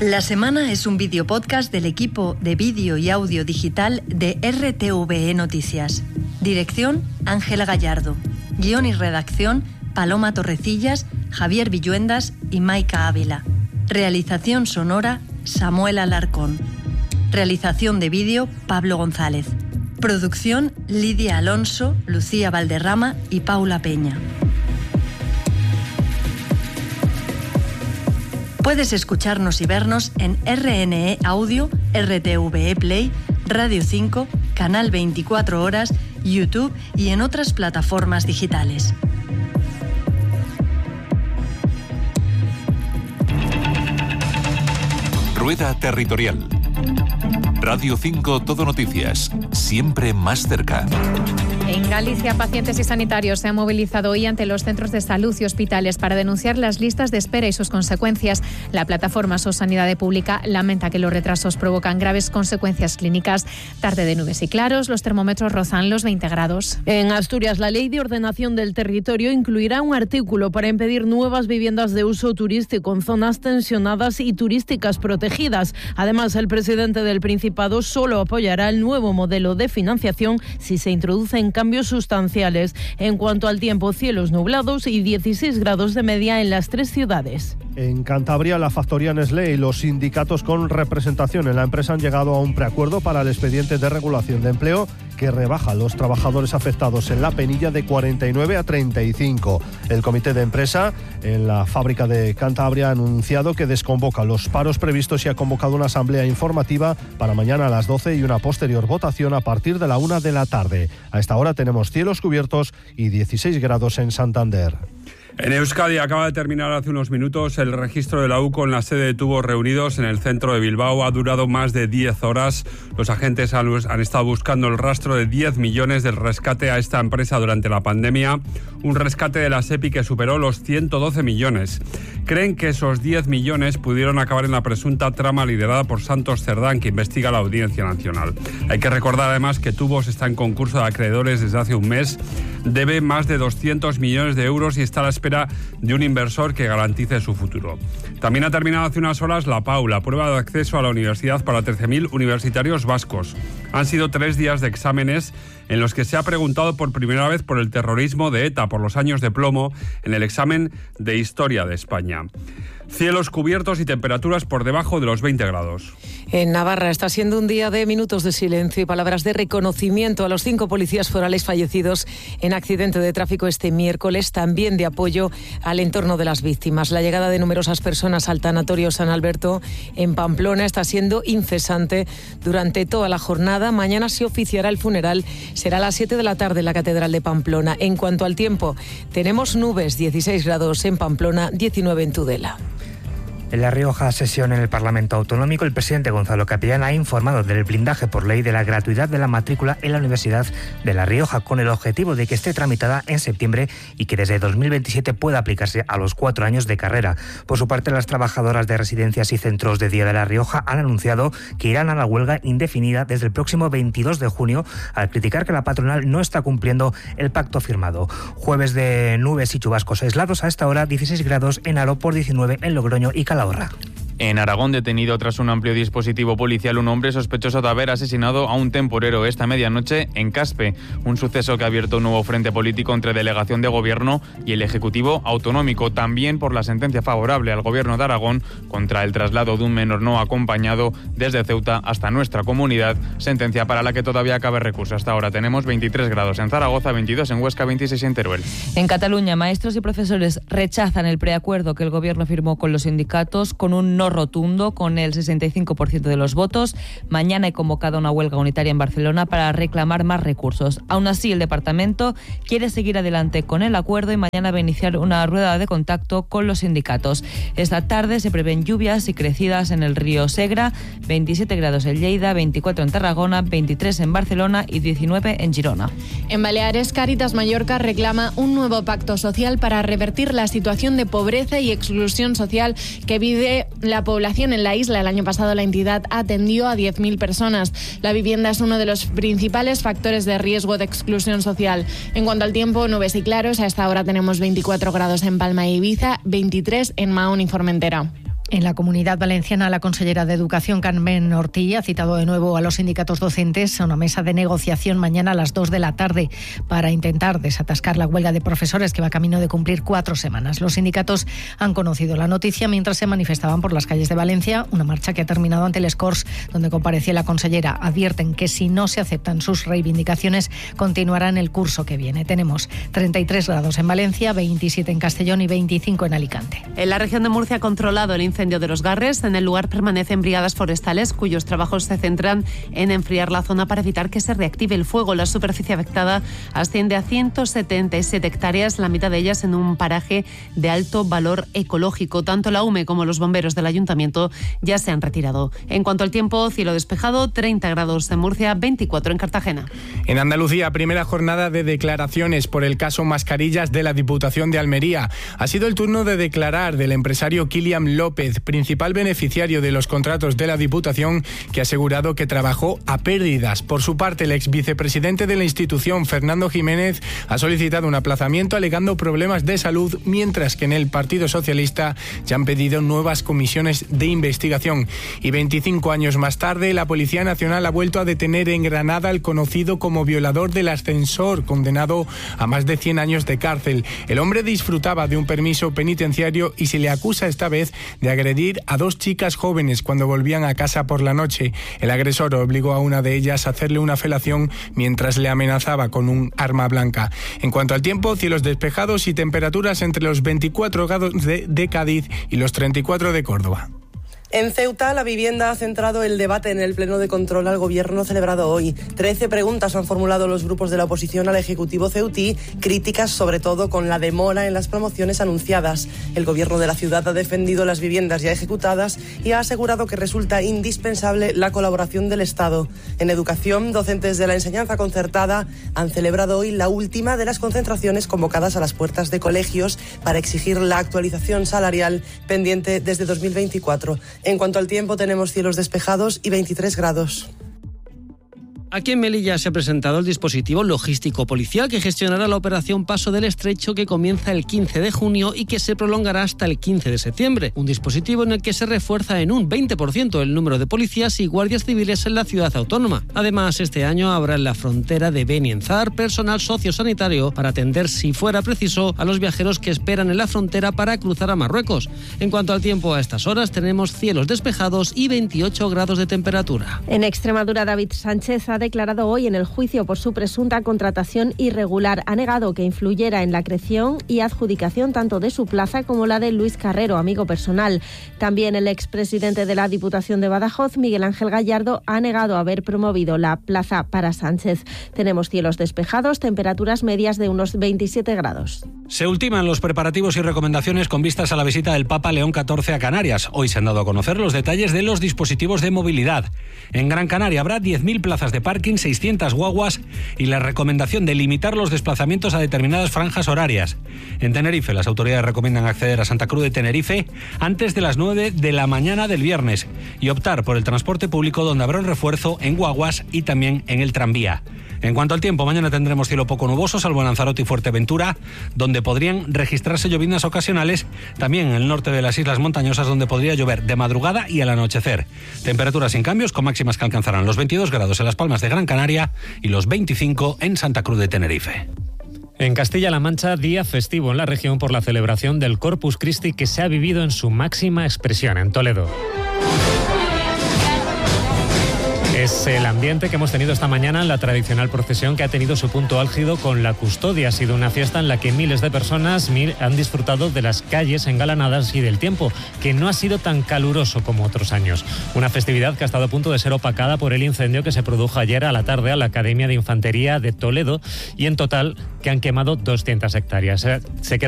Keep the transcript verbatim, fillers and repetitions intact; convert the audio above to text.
La Semana es un videopodcast del equipo de vídeo y audio digital de R T V E Noticias. Dirección, Ángela Gallardo. Guión y redacción, Paloma Torrecillas, Javier Villuendas y Maika Ávila. Realización sonora, Samuel Alarcón. Realización de vídeo, Pablo González. Producción, Lidia Alonso, Lucía Valderrama y Paula Peña. Puedes escucharnos y vernos en R N E Audio, R T V E Play, Radio cinco, Canal veinticuatro Horas, YouTube y en otras plataformas digitales. Rueda Territorial. Radio cinco Todo Noticias, siempre más cerca. En Galicia, pacientes y sanitarios se han movilizado hoy ante los centros de salud y hospitales para denunciar las listas de espera y sus consecuencias. La plataforma So Sanidade Pública lamenta que los retrasos provocan graves consecuencias clínicas. Tarde de nubes y claros, los termómetros rozan los veinte grados. En Asturias, la Ley de Ordenación del Territorio incluirá un artículo para impedir nuevas viviendas de uso turístico en zonas tensionadas y turísticas protegidas. Además, el presidente del Principado solo apoyará el nuevo modelo de financiación si se introducen cambios sustanciales. En cuanto al tiempo, cielos nublados y dieciséis grados de media en las tres ciudades. En Cantabria, la factoría Nestlé y los sindicatos con representación en la empresa han llegado a un preacuerdo para el expediente de regulación de empleo que rebaja a los trabajadores afectados en la Penilla de cuarenta y nueve a treinta y cinco. El comité de empresa en la fábrica de Cantabria ha anunciado que desconvoca los paros previstos y ha convocado una asamblea informativa para mañana a las doce y una posterior votación a partir de la una de la tarde. A esta hora tenemos cielos cubiertos y dieciséis grados en Santander. En Euskadi acaba de terminar hace unos minutos el registro de la U C O en la sede de Tubos Reunidos en el centro de Bilbao. Ha durado más de diez horas. Los agentes han, han estado buscando el rastro de diez millones del rescate a esta empresa durante la pandemia. Un rescate de la SEPI que superó los ciento doce millones. Creen que esos diez millones pudieron acabar en la presunta trama liderada por Santos Cerdán, que investiga la Audiencia Nacional. Hay que recordar además que Tubos está en concurso de acreedores desde hace un mes. Debe más de doscientos millones de euros y está a la espera de un inversor que garantice su futuro. También ha terminado hace unas horas la P A U, la prueba de acceso a la universidad para trece mil universitarios vascos. Han sido tres días de exámenes en los que se ha preguntado por primera vez por el terrorismo de ETA, por los años de plomo en el examen de Historia de España. Cielos cubiertos y temperaturas por debajo de los veinte grados. En Navarra está siendo un día de minutos de silencio y palabras de reconocimiento a los cinco policías forales fallecidos en accidente de tráfico este miércoles, también de apoyo al entorno de las víctimas. La llegada de numerosas personas al tanatorio San Alberto en Pamplona está siendo incesante durante toda la jornada. Mañana se oficiará el funeral, será a las siete de la tarde en la Catedral de Pamplona. En cuanto al tiempo, tenemos nubes, dieciséis grados en Pamplona, diecinueve en Tudela. En La Rioja, sesión en el Parlamento Autonómico, el presidente Gonzalo Capellán ha informado del blindaje por ley de la gratuidad de la matrícula en la Universidad de La Rioja, con el objetivo de que esté tramitada en septiembre y que desde dos mil veintisiete pueda aplicarse a los cuatro años de carrera. Por su parte, las trabajadoras de residencias y centros de día de La Rioja han anunciado que irán a la huelga indefinida desde el próximo veintidós de junio, al criticar que la patronal no está cumpliendo el pacto firmado. Jueves de nubes y chubascos aislados, a esta hora dieciséis grados en Aro, por diecinueve en Logroño y Calahorra. En Aragón, detenido tras un amplio dispositivo policial un hombre sospechoso de haber asesinado a un temporero esta medianoche en Caspe, un suceso que ha abierto un nuevo frente político entre delegación de gobierno y el Ejecutivo autonómico, también por la sentencia favorable al gobierno de Aragón contra el traslado de un menor no acompañado desde Ceuta hasta nuestra comunidad, sentencia para la que todavía cabe recurso. Hasta ahora tenemos veintitrés grados en Zaragoza, veintidós en Huesca, veintiséis en Teruel. En Cataluña, maestros y profesores rechazan el preacuerdo que el gobierno firmó con los sindicatos con un no rotundo, con el sesenta y cinco por ciento de los votos. Mañana he convocado una huelga unitaria en Barcelona para reclamar más recursos. Aún así, el departamento quiere seguir adelante con el acuerdo y mañana va a iniciar una rueda de contacto con los sindicatos. Esta tarde se prevén lluvias y crecidas en el río Segra, veintisiete grados en Lleida, veinticuatro en Tarragona, veintitrés en Barcelona y diecinueve en Girona. En Baleares, Cáritas Mallorca reclama un nuevo pacto social para revertir la situación de pobreza y exclusión social que vive la población en la isla. El año pasado la entidad atendió a diez mil personas. La vivienda es uno de los principales factores de riesgo de exclusión social. En cuanto al tiempo, nubes y claros. A esta hora tenemos veinticuatro grados en Palma e Ibiza, veintitrés en Mahón y Formentera. En la Comunidad Valenciana, la consellera de Educación, Carmen Ortí, ha citado de nuevo a los sindicatos docentes a una mesa de negociación mañana a las dos de la tarde para intentar desatascar la huelga de profesores que va camino de cumplir cuatro semanas. Los sindicatos han conocido la noticia mientras se manifestaban por las calles de Valencia, una marcha que ha terminado ante el Escors, donde comparecía la consellera. Advierten que si no se aceptan sus reivindicaciones, continuarán el curso que viene. Tenemos treinta y tres grados en Valencia, veintisiete en Castellón y veinticinco en Alicante. En la región de Murcia ha controlado el incendio de los Garres. En el lugar permanecen brigadas forestales cuyos trabajos se centran en enfriar la zona para evitar que se reactive el fuego. La superficie afectada asciende a ciento setenta y siete hectáreas, la mitad de ellas en un paraje de alto valor ecológico. Tanto la U M E como los bomberos del ayuntamiento ya se han retirado. En cuanto al tiempo, cielo despejado, treinta grados en Murcia, veinticuatro en Cartagena. En Andalucía, primera jornada de declaraciones por el caso Mascarillas de la Diputación de Almería. Ha sido el turno de declarar del empresario Kilian López, principal beneficiario de los contratos de la Diputación, que ha asegurado que trabajó a pérdidas. Por su parte, el ex vicepresidente de la institución, Fernando Jiménez, ha solicitado un aplazamiento alegando problemas de salud, mientras que en el Partido Socialista ya han pedido nuevas comisiones de investigación. Y veinticinco años más tarde, la Policía Nacional ha vuelto a detener en Granada al conocido como violador del ascensor, condenado a más de cien años de cárcel. El hombre disfrutaba de un permiso penitenciario y se le acusa esta vez de agredir a dos chicas jóvenes cuando volvían a casa por la noche. El agresor obligó a una de ellas a hacerle una felación mientras le amenazaba con un arma blanca. En cuanto al tiempo, cielos despejados y temperaturas entre los veinticuatro grados de, de Cádiz y los treinta y cuatro de Córdoba. En Ceuta, la vivienda ha centrado el debate en el pleno de control al gobierno celebrado hoy. Trece preguntas han formulado los grupos de la oposición al Ejecutivo ceutí, críticas sobre todo con la demora en las promociones anunciadas. El gobierno de la ciudad ha defendido las viviendas ya ejecutadas y ha asegurado que resulta indispensable la colaboración del Estado. En educación, docentes de la enseñanza concertada han celebrado hoy la última de las concentraciones convocadas a las puertas de colegios para exigir la actualización salarial pendiente desde dos mil veinticuatro. En cuanto al tiempo, tenemos cielos despejados y veintitrés grados. Aquí en Melilla se ha presentado el dispositivo logístico policial que gestionará la operación Paso del Estrecho, que comienza el quince de junio y que se prolongará hasta el quince de septiembre. Un dispositivo en el que se refuerza en un veinte por ciento el número de policías y guardias civiles en la ciudad autónoma. Además, este año habrá en la frontera de Benienzar personal sociosanitario para atender, si fuera preciso, a los viajeros que esperan en la frontera para cruzar a Marruecos. En cuanto al tiempo, a estas horas tenemos cielos despejados y veintiocho grados de temperatura. En Extremadura, David Sánchez ha declarado hoy en el juicio por su presunta contratación irregular. Ha negado que influyera en la creación y adjudicación tanto de su plaza como la de Luis Carrero, amigo personal. También el expresidente de la Diputación de Badajoz, Miguel Ángel Gallardo, ha negado haber promovido la plaza para Sánchez. Tenemos cielos despejados, temperaturas medias de unos veintisiete grados. Se ultiman los preparativos y recomendaciones con vistas a la visita del Papa León catorce a Canarias. Hoy se han dado a conocer los detalles de los dispositivos de movilidad. En Gran Canaria habrá diez mil plazas de parking, seiscientas guaguas y la recomendación de limitar los desplazamientos a determinadas franjas horarias. En Tenerife, las autoridades recomiendan acceder a Santa Cruz de Tenerife antes de las nueve de la mañana del viernes y optar por el transporte público, donde habrá un refuerzo en guaguas y también en el tranvía. En cuanto al tiempo, mañana tendremos cielo poco nuboso, salvo en Lanzarote y Fuerteventura, donde podrían registrarse lloviznas ocasionales, también en el norte de las islas montañosas, donde podría llover de madrugada y al anochecer. Temperaturas sin cambios, con máximas que alcanzarán los veintidós grados en Las Palmas de Gran Canaria y los veinticinco en Santa Cruz de Tenerife. En Castilla-La Mancha, día festivo en la región por la celebración del Corpus Christi, que se ha vivido en su máxima expresión en Toledo. Es el ambiente que hemos tenido esta mañana en la tradicional procesión, que ha tenido su punto álgido con la custodia. Ha sido una fiesta en la que miles de personas han disfrutado de las calles engalanadas y del tiempo, que no ha sido tan caluroso como otros años. Una festividad que ha estado a punto de ser opacada por el incendio que se produjo ayer a la tarde a la Academia de Infantería de Toledo, y en total que han quemado doscientas hectáreas. Se queda